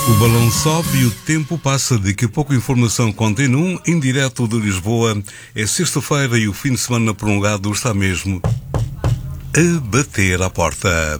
O balão sobe e o tempo passa. Daqui a pouco informação continua em direto de Lisboa. É sexta-feira e o fim de semana prolongado está mesmo a bater à porta.